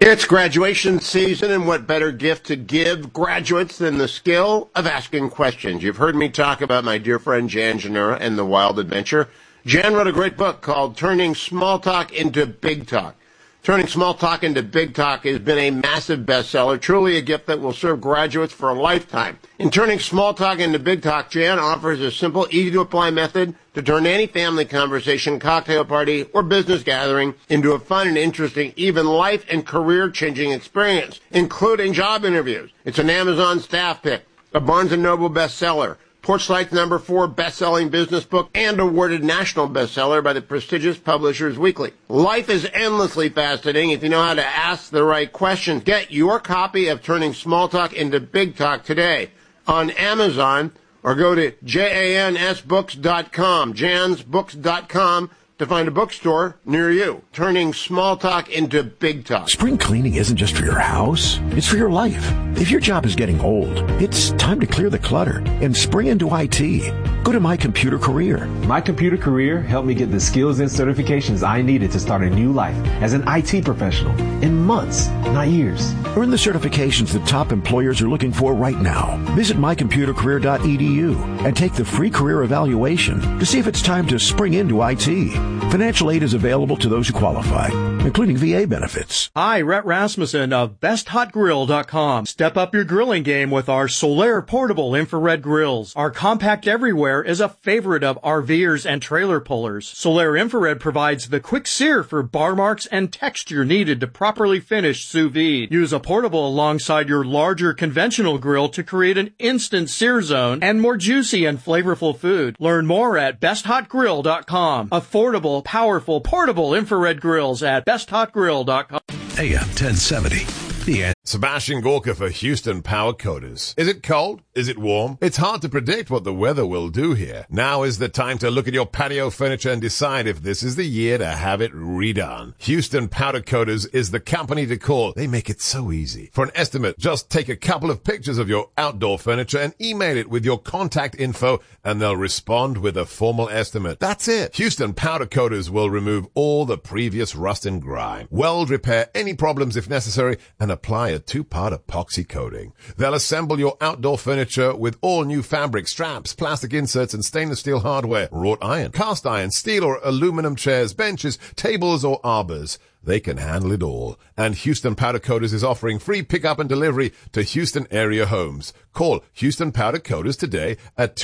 It's graduation season, and what better gift to give graduates than the skill of asking questions? You've heard me talk about my dear friend Jan Janura and the Wild Adventure. Jan wrote a great book called Turning Small Talk into Big Talk. Turning Small Talk into Big Talk has been a massive bestseller, truly a gift that will serve graduates for a lifetime. In Turning Small Talk into Big Talk, Jan offers a simple, easy-to-apply method to turn any family conversation, cocktail party, or business gathering into a fun and interesting, even life and career-changing experience, including job interviews. It's an Amazon staff pick, a Barnes & Noble bestseller, Porchlight's #4 best-selling business book, and awarded national bestseller by the prestigious Publishers Weekly. Life is endlessly fascinating if you know how to ask the right questions. Get your copy of Turning Small Talk into Big Talk today on Amazon, or go to jansbooks.com, jansbooks.com, to find a bookstore near you. Turning Small Talk into Big Talk. Spring cleaning isn't just for your house, it's for your life. If your job is getting old, it's time to clear the clutter and spring into IT. Go to My Computer Career. My Computer Career helped me get the skills and certifications I needed to start a new life as an IT professional in months, not years. Earn the certifications that top employers are looking for right now. Visit mycomputercareer.edu and take the free career evaluation to see if it's time to spring into IT. Financial aid is available to those who qualify, including VA benefits. Hi, Rhett Rasmussen of BestHotGrill.com. Step up your grilling game with our Solaire portable infrared grills. Our compact everywhere is a favorite of RVers and trailer pullers. Solaire Infrared provides the quick sear for bar marks and texture needed to properly finish sous vide. Use a portable alongside your larger conventional grill to create an instant sear zone and more juicy and flavorful food. Learn more at BestHotGrill.com. Affordable, powerful, portable infrared grills at BestHotGrill.com. AM 1070. The Sebastian Gorka for Houston Power Coaters. Is it cold? Is it warm? It's hard to predict what the weather will do here. Now is the time to look at your patio furniture and decide if this is the year to have it redone. Houston Powder Coaters is the company to call. They make it so easy. For an estimate, just take a couple of pictures of your outdoor furniture and email it with your contact info, and they'll respond with a formal estimate. That's it. Houston Powder Coaters will remove all the previous rust and grime, weld repair any problems if necessary, and apply a 2-part epoxy coating. They'll assemble your outdoor furniture with all new fabric, straps, plastic inserts, and stainless steel hardware, wrought iron, cast iron, steel or aluminum chairs, benches, tables, or arbors. They can handle it all. And Houston Powder Coaters is offering free pickup and delivery to Houston area homes. Call Houston Powder Coaters today at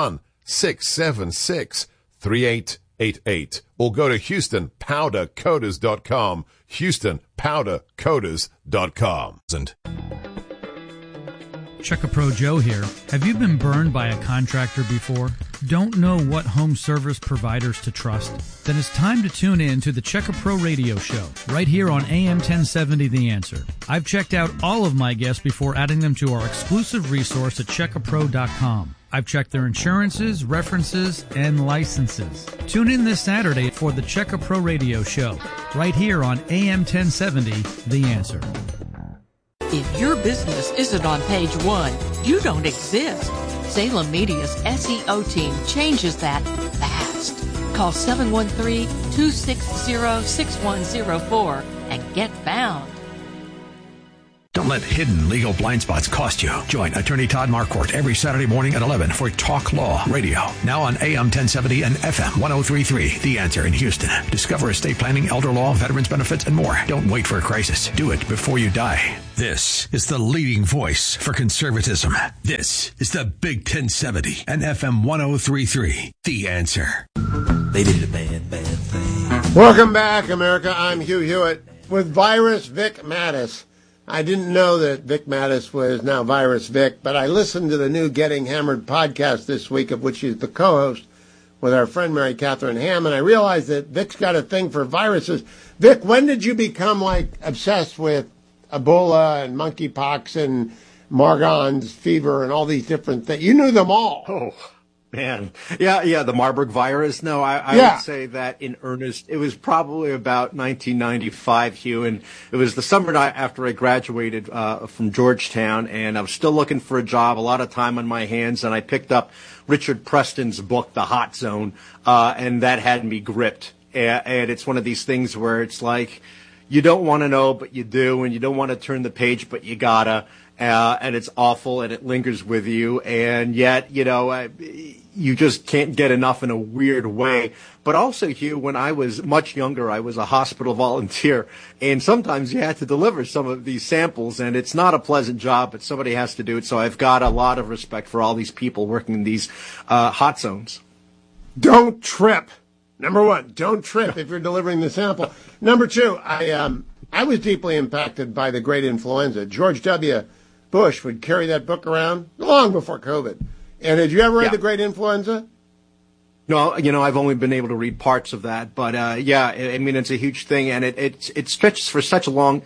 281-676-3888 or go to HoustonPowderCoaters.com. HoustonPowderCoaters.com. Check-A-Pro Joe here. Have you been burned by a contractor before? Don't know what home service providers to trust? Then it's time to tune in to the Check-A-Pro radio show, right here on AM 1070 The Answer. I've checked out all of my guests before adding them to our exclusive resource at checkapro.com. I've checked their insurances, references, and licenses. Tune in this Saturday for the Check-A-Pro radio show, right here on AM 1070 The Answer. If your business isn't on page one, you don't exist. Salem Media's SEO team changes that fast. Call 713-260-6104 and get found. Don't let hidden legal blind spots cost you. Join attorney Todd Marquardt every Saturday morning at 11 for Talk Law Radio. Now on AM 1070 and FM 1033. The Answer in Houston. Discover estate planning, elder law, veterans benefits, and more. Don't wait for a crisis. Do it before you die. This is the leading voice for conservatism. This is the Big 1070 and FM 1033. The Answer. They did a bad thing. Welcome back, America. I'm Hugh Hewitt with Virus Vic Mattis. I didn't know that Vic Mattis was now Virus Vic, but I listened to the new Getting Hammered podcast this week, of which he's the co-host with our friend Mary Catherine Ham, and I realized that Vic's got a thing for viruses. Vic, when did you become, obsessed with Ebola and monkeypox and Margan's fever and all these different things? You knew them all. Oh, man. Yeah, the Marburg virus. No, I would say that in earnest, it was probably about 1995, Hugh, and it was the summer after I graduated from Georgetown, and I was still looking for a job, a lot of time on my hands, and I picked up Richard Preston's book, The Hot Zone, and that had me gripped. And it's one of these things where it's like, you don't want to know, but you do, and you don't want to turn the page, but you gotta. And it's awful, and it lingers with you, and yet, you just can't get enough in a weird way. But also, Hugh, when I was much younger, I was a hospital volunteer, and sometimes you had to deliver some of these samples, and it's not a pleasant job, but somebody has to do it. So I've got a lot of respect for all these people working in these hot zones. Don't trip. Number one, don't trip if you're delivering the sample. Number two, I was deeply impacted by the great influenza. George W. Bush would carry that book around long before COVID. And had you ever read The Great Influenza? No, I've only been able to read parts of that. But, it's a huge thing. And it stretches for such a long,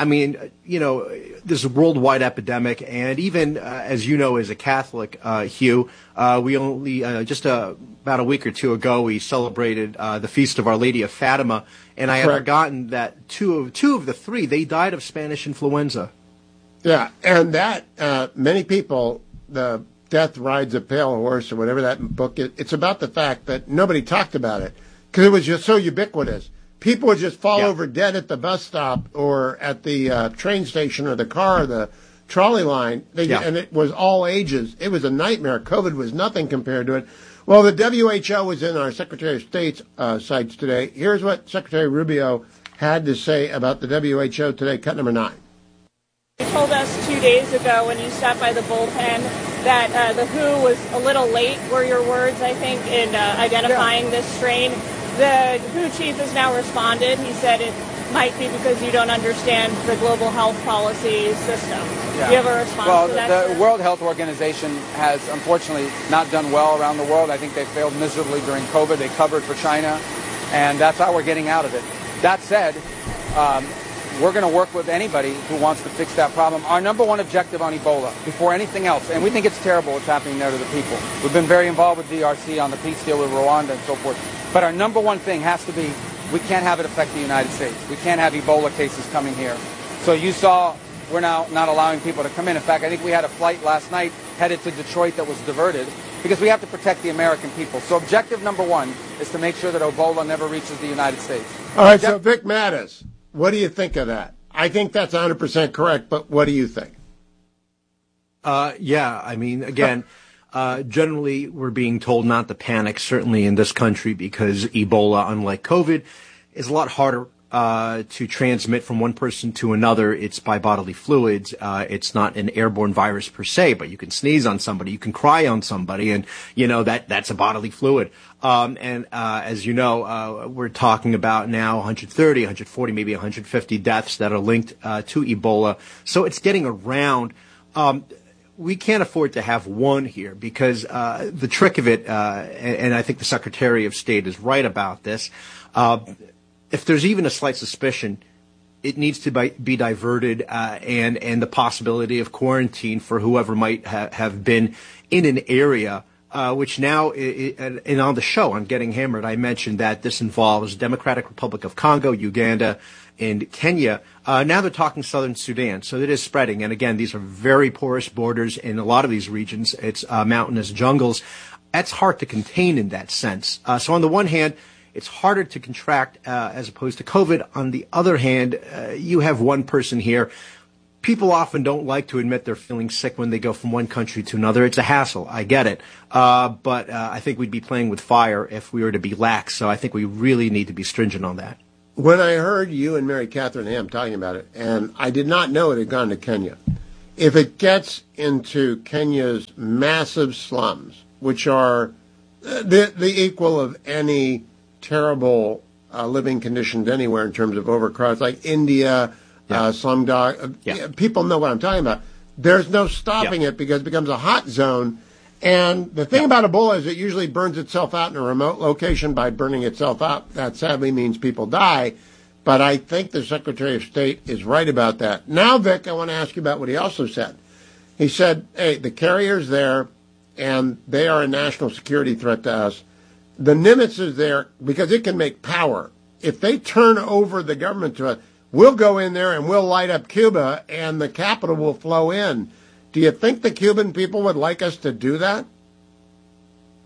there's a worldwide epidemic. And even, as you know, as a Catholic, Hugh, we only, just about a week or two ago, we celebrated the Feast of Our Lady of Fatima. And I had forgotten that two of the three, they died of Spanish influenza. Yeah, and that, many people, the Death Rides a Pale Horse or whatever that book is, it's about the fact that nobody talked about it because it was just so ubiquitous. People would just fall over dead at the bus stop or at the train station or the car or the trolley line, and it was all ages. It was a nightmare. COVID was nothing compared to it. Well, the WHO was in our Secretary of State's sites today. Here's what Secretary Rubio had to say about the WHO today, cut number 9. You told us 2 days ago when you stopped by the bullpen that the WHO was a little late, were your words, I think, in identifying this strain. The WHO chief has now responded. He said it might be because you don't understand the global health policy system. Do you have a response to that? Well, the World Health Organization has unfortunately not done well around the world. I think they failed miserably during COVID. They covered for China, and that's how we're getting out of it. That said, we're going to work with anybody who wants to fix that problem. Our number one objective on Ebola, before anything else, and we think it's terrible what's happening there to the people. We've been very involved with DRC on the peace deal with Rwanda and so forth. But our number one thing has to be, we can't have it affect the United States. We can't have Ebola cases coming here. So you saw we're now not allowing people to come in. In fact, I think we had a flight last night headed to Detroit that was diverted because we have to protect the American people. So objective number one is to make sure that Ebola never reaches the United States. All right, so Vic Mattis, what do you think of that? I think that's 100% correct, but what do you think? Again, generally we're being told not to panic, certainly in this country, because Ebola, unlike COVID, is a lot harder to transmit from one person to another. It's by bodily fluids. It's not an airborne virus per se, but you can sneeze on somebody, you can cry on somebody, and that's a bodily fluid. As you know, we're talking about now 130, 140, maybe 150 deaths that are linked to Ebola. So it's getting around. We can't afford to have one here because the trick of it, and I think the Secretary of State is right about this, if there's even a slight suspicion, it needs to be diverted, and the possibility of quarantine for whoever might have been in an area, which now, and on the show on Getting Hammered, I mentioned that this involves Democratic Republic of Congo, Uganda, and Kenya. Now they're talking southern Sudan, so it is spreading. And again, these are very porous borders in a lot of these regions. It's mountainous jungles. That's hard to contain in that sense. So on the one hand, it's harder to contract as opposed to COVID. On the other hand, you have one person here. People often don't like to admit they're feeling sick when they go from one country to another. It's a hassle. I get it. But I think we'd be playing with fire if we were to be lax. So I think we really need to be stringent on that. When I heard you and Mary Catherine Ham talking about it, and I did not know it had gone to Kenya, if it gets into Kenya's massive slums, which are the equal of any terrible living conditions anywhere in terms of overcrowds, like India, slumdog. People know what I'm talking about. There's no stopping it because it becomes a hot zone. And the thing about Ebola is it usually burns itself out in a remote location by burning itself out. That sadly means people die. But I think the Secretary of State is right about that. Now, Vic, I want to ask you about what he also said. He said, hey, the carrier's there, and they are a national security threat to us. The Nimitz is there because it can make power. If they turn over the government to us, we'll go in there and we'll light up Cuba, and the capital will flow in. Do you think the Cuban people would like us to do that?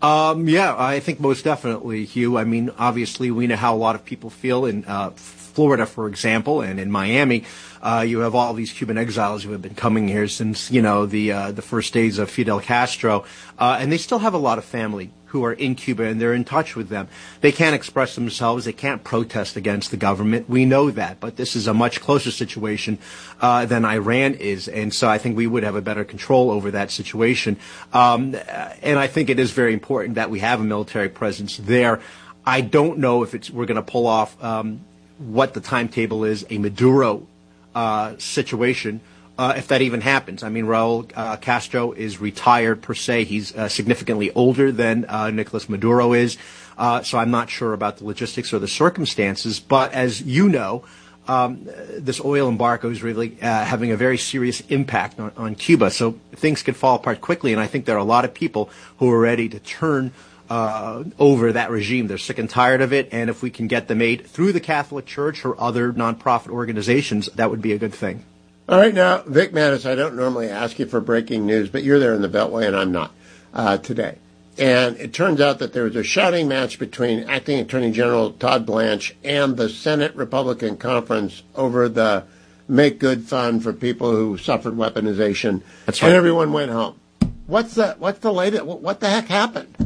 Yeah, I think most definitely, Hugh. I mean, obviously, we know how a lot of people feel in Florida, for example, and in Miami. You have all these Cuban exiles who have been coming here since, the first days of Fidel Castro, and they still have a lot of family who are in Cuba, and they're in touch with them. They can't express themselves. They can't protest against the government. We know that, but this is a much closer situation than Iran is, and so I think we would have a better control over that situation. And I think it is very important that we have a military presence there. I don't know if we're going to pull off what the timetable is, a Maduro situation, if that even happens. I mean, Raul Castro is retired per se. He's significantly older than Nicolas Maduro is. So I'm not sure about the logistics or the circumstances. But as you know, this oil embargo is really having a very serious impact on Cuba. So things could fall apart quickly. And I think there are a lot of people who are ready to turn over that regime. They're sick and tired of it. And if we can get them aid through the Catholic Church or other nonprofit organizations, that would be a good thing. All right, now, Vic Mattis, I don't normally ask you for breaking news, but you're there in the Beltway and I'm not today. And it turns out that there was a shouting match between Acting Attorney General Todd Blanche and the Senate Republican Conference over the Make Good Fund for people who suffered weaponization. That's right. And everyone went home. What's the latest? What the heck happened?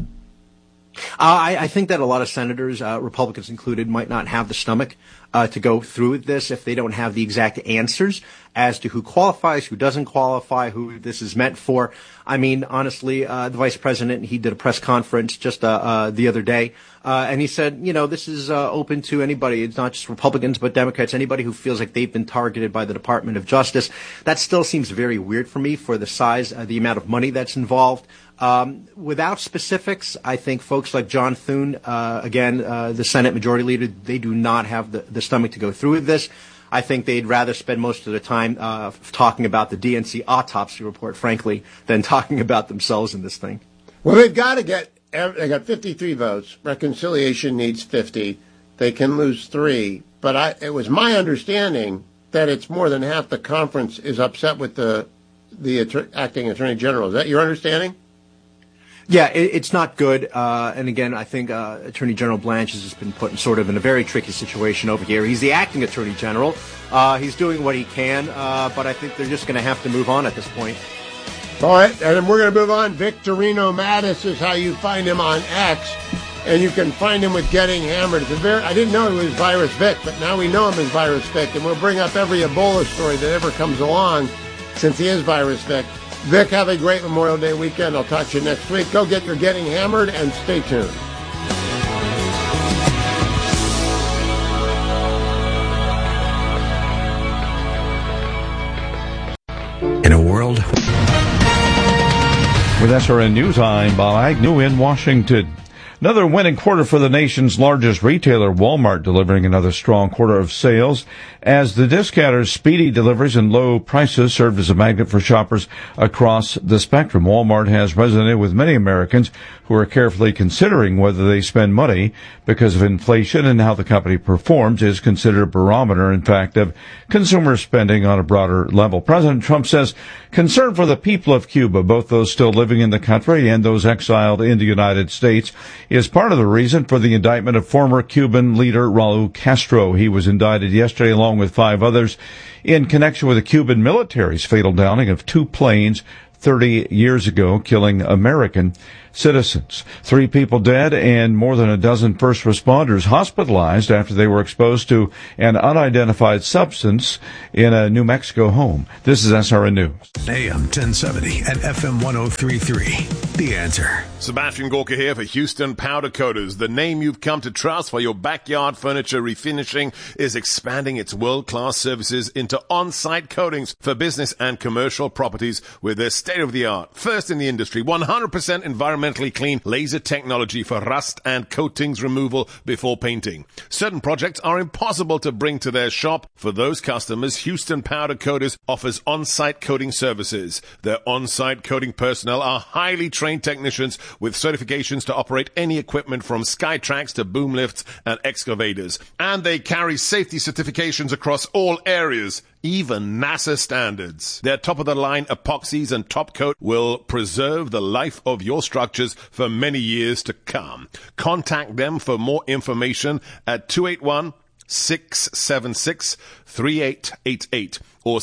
I think that a lot of senators, Republicans included, might not have the stomach to go through with this if they don't have the exact answers as to who qualifies, who doesn't qualify, who this is meant for. I mean, honestly, the vice president, he did a press conference just the other day, and he said, this is open to anybody. It's not just Republicans, but Democrats, anybody who feels like they've been targeted by the Department of Justice. That still seems very weird for me for the size, the amount of money that's involved. Without specifics, I think folks like John Thune, the Senate Majority Leader, they do not have the stomach to go through with this. I think they'd rather spend most of their time talking about the DNC autopsy report, frankly, than talking about themselves in this thing. Well, they got 53 votes. Reconciliation needs 50. They can lose 3. But it was my understanding that it's more than half the conference is upset with the acting attorney general. Is that your understanding? Yeah, it's not good. And again, I think Attorney General Blanche has just been put in a very tricky situation over here. He's the acting attorney general. He's doing what he can, but I think they're just going to have to move on at this point. All right, and then we're going to move on. Victorino Mattis is how you find him on X, and you can find him with Getting Hammered. I didn't know he was Virus Vic, but now we know him as Virus Vic, and we'll bring up every Ebola story that ever comes along since he is Virus Vic. Vic, have a great Memorial Day weekend. I'll talk to you next week. Go get your Getting Hammered and stay tuned. In a world... With SRN News, I'm Bob Agnew in Washington. Another winning quarter for the nation's largest retailer, Walmart, delivering another strong quarter of sales as the discounter's speedy deliveries and low prices served as a magnet for shoppers across the spectrum. Walmart has resonated with many Americans who are carefully considering whether they spend money because of inflation, and how the company performs is considered a barometer, in fact, of consumer spending on a broader level. President Trump says concern for the people of Cuba, both those still living in the country and those exiled in the United States, is part of the reason for the indictment of former Cuban leader Raul Castro. He was indicted yesterday along with 5 others in connection with the Cuban military's fatal downing of 2 planes 30 years ago, killing American citizens. 3 people dead and more than a dozen first responders hospitalized after they were exposed to an unidentified substance in a New Mexico home. This is SRN News. AM 1070 and FM 103.3. The Answer. Sebastian Gorka here for Houston Powder Coaters. The name you've come to trust for your backyard furniture refinishing is expanding its world-class services into on-site coatings for business and commercial properties with their state-of-the-art, first in the industry, 100% environmentally clean laser technology for rust and coatings removal before painting. Certain projects are impossible to bring to their shop. For those customers, Houston Powder Coaters offers on-site coating services. Their on-site coating personnel are highly trained technicians with certifications to operate any equipment from Skytrax to boom lifts and excavators. And they carry safety certifications across all areas, even NASA standards. Their top-of-the-line epoxies and top coat will preserve the life of your structures for many years to come. Contact them for more information at 281-676-3888 or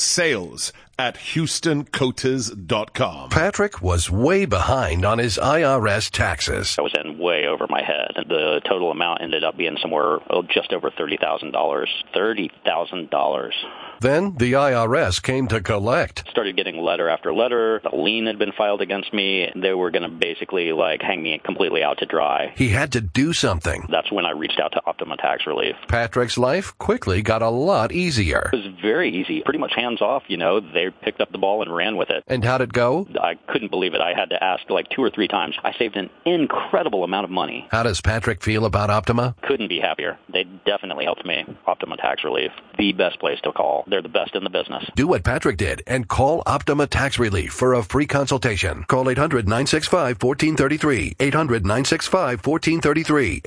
sales@HoustonCoaters.com. Patrick was way behind on his IRS taxes. I was in way over my head. The total amount ended up being somewhere just over $30,000. $30,000. Then the IRS came to collect. Started getting letter after letter. A lien had been filed against me. They were going to basically hang me completely out to dry. He had to do something. That's when I reached out to Optima Tax Relief. Patrick's life quickly got a lot easier. It was very easy, pretty much hands off, They picked up the ball and ran with it. And how'd it go? I couldn't believe it. I had to ask 2 or 3 times. I saved an incredible amount of money. How does Patrick feel about Optima? Couldn't be happier. They definitely helped me. Optima Tax Relief, the best place to call. They're the best in the business. Do what Patrick did and call Optima Tax Relief for a free consultation. Call 800-965-1433. 800-965-1433.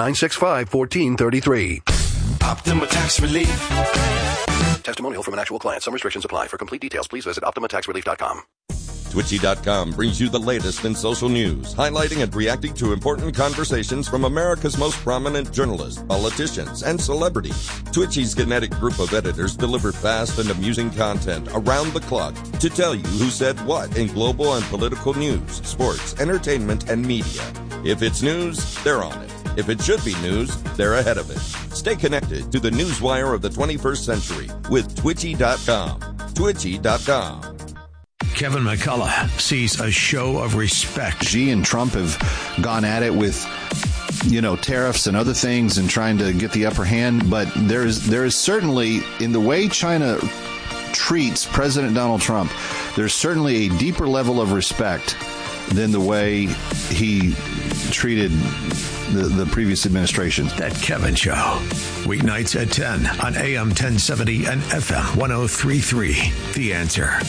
800-965-1433. Optima Tax Relief. Testimonial from an actual client. Some restrictions apply. For complete details, please visit OptimaTaxRelief.com. Twitchy.com brings you the latest in social news, highlighting and reacting to important conversations from America's most prominent journalists, politicians, and celebrities. Twitchy's kinetic group of editors deliver fast and amusing content around the clock to tell you who said what in global and political news, sports, entertainment, and media. If it's news, they're on it. If it should be news, they're ahead of it. Stay connected to the newswire of the 21st century with Twitchy.com. Twitchy.com. Kevin McCullough sees a show of respect. Xi and Trump have gone at it with, tariffs and other things and trying to get the upper hand. But there is certainly, in the way China treats President Donald Trump, there's certainly a deeper level of respect than the way he treated the previous administration. That Kevin Show. Weeknights at 10 on AM 1070 and FM 1033. The Answer.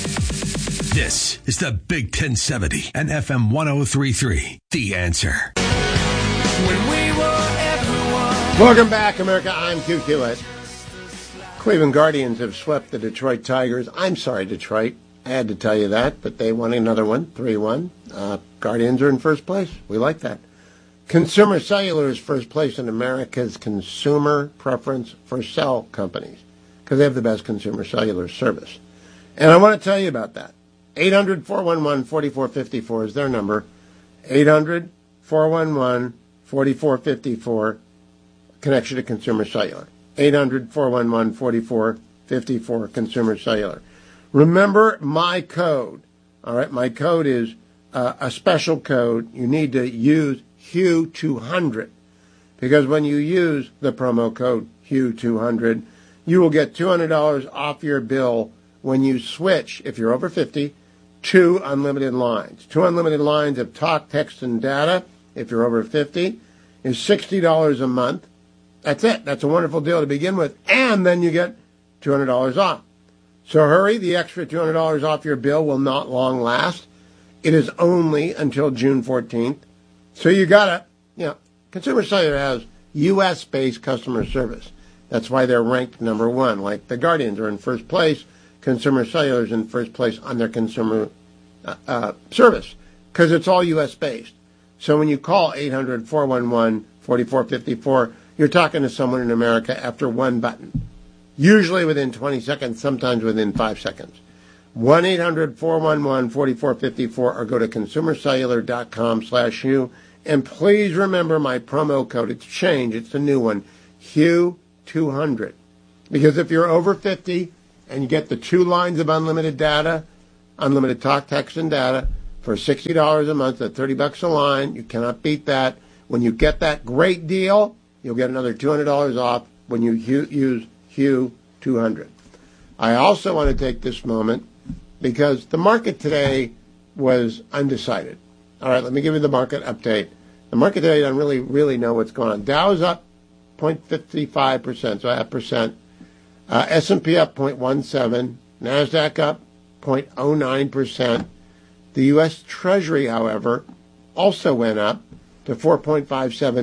This is the Big 1070 and FM 1033. The Answer. When we were everyone. Welcome back, America. I'm Q Hewitt. Cleveland Guardians have swept the Detroit Tigers. I'm sorry, Detroit. I had to tell you that, but they won another one, 3-1. Guardians are in first place. We like that. Consumer Cellular is first place in America's consumer preference for cell companies because they have the best consumer cellular service. And I want to tell you about that. 800-411-4454 is their number. 800-411-4454, connection to Consumer Cellular. 800-411-4454, Consumer Cellular. Remember my code. All right, my code is a special code. You need to use HUE200 because when you use the promo code HUE200, you will get $200 off your bill when you switch, if you're over 50, to unlimited lines. 2 unlimited lines of talk, text, and data, if you're over 50, is $60 a month. That's it. That's a wonderful deal to begin with. And then you get $200 off. So hurry, the extra $200 off your bill will not long last. It is only until June 14th. So you got to, Consumer Cellular has U.S.-based customer service. That's why they're ranked number 1. Like the Guardians are in first place, Consumer Cellular is in first place on their consumer service because it's all U.S.-based. So when you call 800-411-4454, you're talking to someone in America after one button, usually within 20 seconds, sometimes within 5 seconds. 1-800-411-4454 or go to consumercellular.com/HUE. And please remember my promo code. It's changed. It's a new one, HUE200. Because if you're over 50 and you get the 2 lines of unlimited data, unlimited talk, text, and data for $60 a month at $30 a line, you cannot beat that. When you get that great deal, you'll get another $200 off when you use HUE200. I also want to take this moment because the market today was undecided. All right, let me give you the market update. The market today doesn't really know what's going on. Dow's up 0.55%, so 0.5%. S&P up 0.17%. NASDAQ up 0.09%. The U.S. Treasury, however, also went up to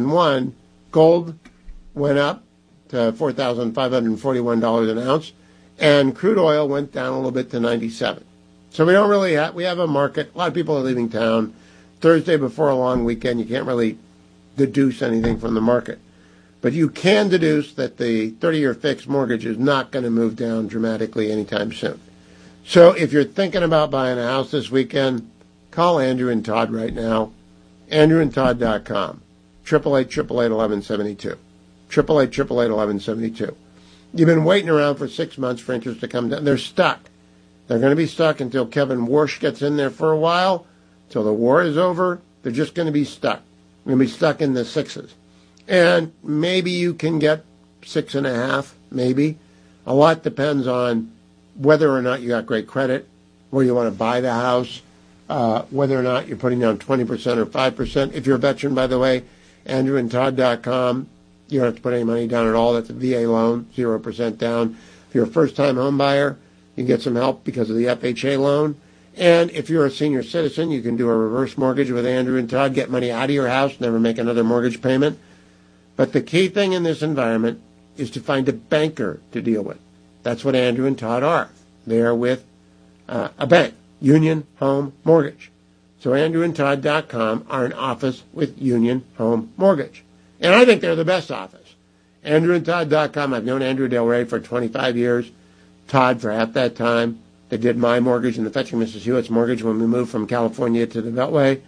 4.571. Gold went up to $4,541 an ounce. And crude oil went down a little bit to 97. So we don't really we have a market. A lot of people are leaving town. Thursday before a long weekend, you can't really deduce anything from the market. But you can deduce that the 30-year fixed mortgage is not going to move down dramatically anytime soon. So if you're thinking about buying a house this weekend, call Andrew and Todd right now. AndrewandTodd.com. 888-888-1172. 888-888-1172. You've been waiting around for 6 months for interest to come down. They're stuck. They're going to be stuck until Kevin Warsh gets in there for a while. Till the war is over, they're just going to be stuck. They're going to be stuck in the 6s. And maybe you can get 6.5, maybe. A lot depends on whether or not you got great credit, where you want to buy the house, whether or not you're putting down 20% or 5%. If you're a veteran, by the way, AndrewandTodd.com, you don't have to put any money down at all. That's a VA loan, 0% down. If you're a first-time home buyer, you can get some help because of the FHA loan. And if you're a senior citizen, you can do a reverse mortgage with Andrew and Todd, get money out of your house, never make another mortgage payment. But the key thing in this environment is to find a banker to deal with. That's what Andrew and Todd are. They are with a bank, Union Home Mortgage. So AndrewandTodd.com are an office with Union Home Mortgage. And I think they're the best office. AndrewandTodd.com, I've known Andrew Del Rey for 25 years, Todd for half that time. They did my mortgage and the Fetching Mrs. Hewitt's mortgage when we moved from California to the Beltway.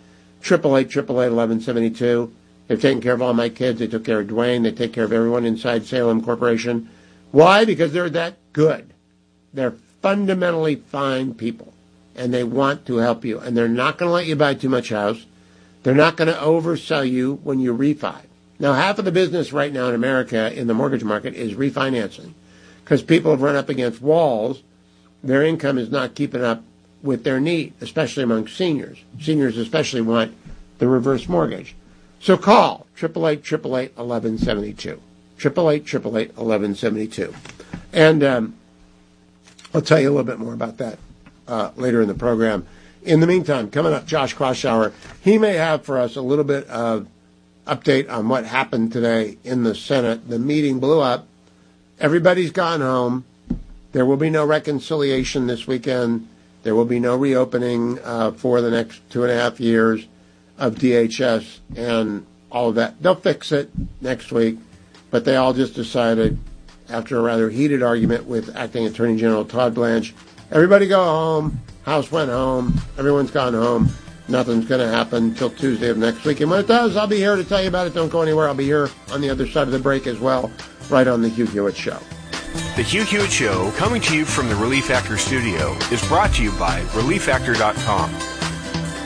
888-888-1172. They've taken care of all my kids. They took care of Dwayne. They take care of everyone inside Salem Corporation. Why? Because they're that good. They're fundamentally fine people, and they want to help you. And they're not going to let you buy too much house. They're not going to oversell you when you refi. Now, half of the business right now in America in the mortgage market is refinancing because people have run up against walls. Their income is not keeping up with their need, especially among seniors. Seniors especially want the reverse mortgage. So call 888-888-1172. 888-888-1172. And I'll tell you a little bit more about that later in the program. In the meantime, coming up, Josh Kraushaar, he may have for us a little bit of update on what happened today in the Senate. The meeting blew up. Everybody's gone home. There will be no reconciliation this weekend. There will be no reopening for the next 2.5 years of DHS and all of that. They'll fix it next week, but they all just decided, after a rather heated argument with Acting Attorney General Todd Blanche, everybody go home. House went home. Everyone's gone home. Nothing's going to happen until Tuesday of next week. And when it does, I'll be here to tell you about it. Don't go anywhere. I'll be here on the other side of the break as well, right on the Hugh Hewitt Show. The Hugh Hewitt Show, coming to you from the Relief Factor studio, is brought to you by ReliefFactor.com.